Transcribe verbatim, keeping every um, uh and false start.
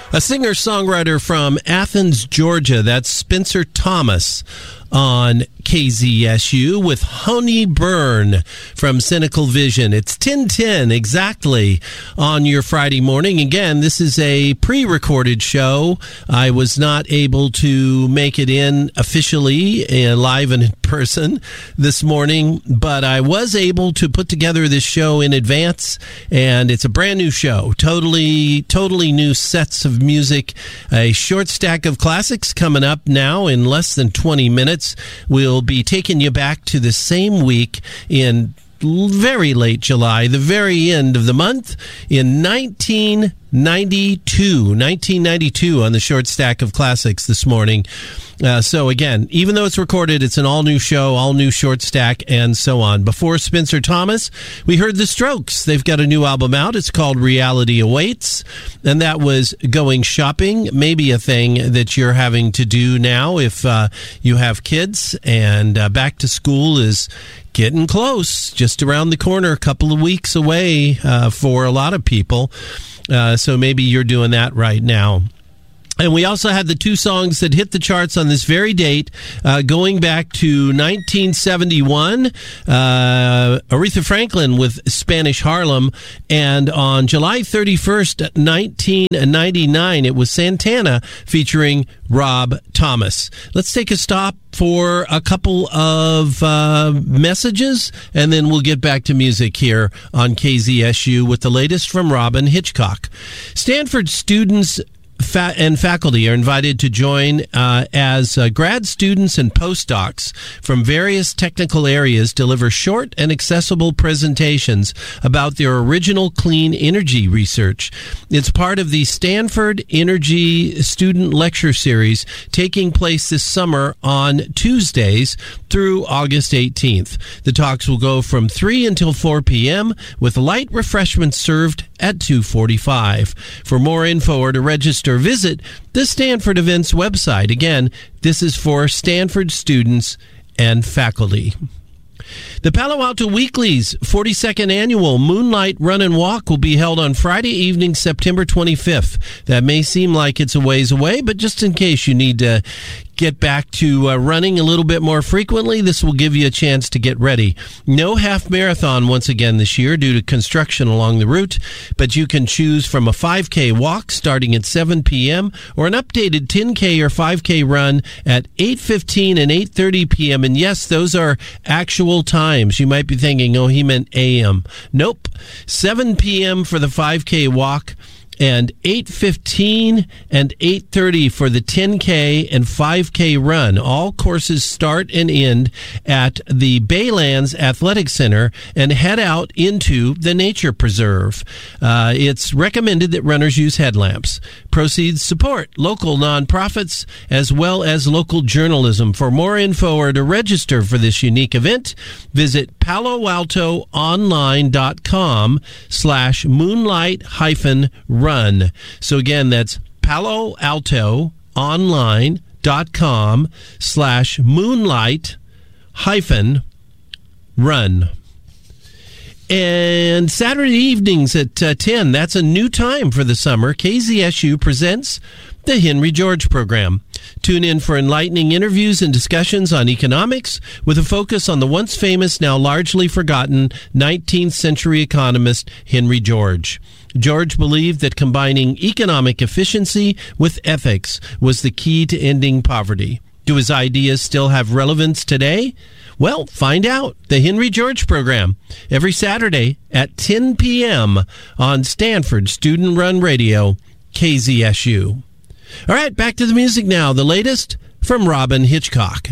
A singer-songwriter from Athens, Georgia. That's Spencer Thomas on K Z S U with Honey Burn from Cynical Vision. It's ten ten exactly on your Friday morning. Again, this is a pre-recorded show. I was not able to make it in officially and live and in person this morning, but I was able to put together this show in advance, and it's a brand new show. Totally, totally new sets of music. A short stack of classics coming up now in less than twenty minutes. We'll be taking you back to the same week in very late July, the very end of the month, in nineteen ninety-two. nineteen ninety-two on the short stack of classics this morning. Uh, so again, even though it's recorded, it's an all-new show, all-new short stack, and so on. Before Spencer Thomas, we heard The Strokes. They've got a new album out. It's called Reality Awaits, and that was Going Shopping, maybe a thing that you're having to do now if uh, you have kids, and uh, back to school is getting close, just around the corner, a couple of weeks away uh, for a lot of people. Uh, so maybe you're doing that right now. And we also had the two songs that hit the charts on this very date, uh, going back to nineteen seventy-one, uh, Aretha Franklin with Spanish Harlem, and on July thirty-first, nineteen ninety-nine, it was Santana featuring Rob Thomas. Let's take a stop for a couple of uh, messages, and then we'll get back to music here on K Z S U with the latest from Robin Hitchcock. Stanford students Fa- and faculty are invited to join uh, as uh, grad students and postdocs from various technical areas deliver short and accessible presentations about their original clean energy research. It's part of the Stanford Energy Student Lecture Series taking place this summer on Tuesdays through August eighteenth. The talks will go from three until four p.m. with light refreshments served at two forty-five. For more info or to register, visit the Stanford Events website. Again, this is for Stanford students and faculty. The Palo Alto Weekly's forty-second annual Moonlight Run and Walk will be held on Friday evening, September twenty-fifth. That may seem like it's a ways away, but just in case you need to get back to uh, running a little bit more frequently, this will give you a chance to get ready. No half marathon once again this year due to construction along the route, but you can choose from a five K walk starting at seven p.m. or an updated ten K or five K run at eight fifteen and eight thirty p.m. And yes, those are actual times. You might be thinking, oh, he meant A M. Nope. seven p.m. for the five K walk, and eight fifteen and eight thirty for the ten K and five K run. All courses start and end at the Baylands Athletic Center and head out into the Nature Preserve. Uh, it's recommended that runners use headlamps. Proceeds support local nonprofits as well as local journalism. For more info or to register for this unique event, visit paloaltoonline.com slash moonlight hyphen run. So again, that's paloaltoonline.com slash moonlight hyphen run. And Saturday evenings at uh, ten, that's a new time for the summer. K Z S U presents the Henry George Program. Tune in for enlightening interviews and discussions on economics with a focus on the once famous, now largely forgotten nineteenth century economist Henry George. George believed that combining economic efficiency with ethics was the key to ending poverty. Do his ideas still have relevance today? Well, find out. The Henry George Program, every Saturday at ten p.m. on Stanford Student Run Radio, K Z S U. All right, back to the music now. The latest from Robin Hitchcock.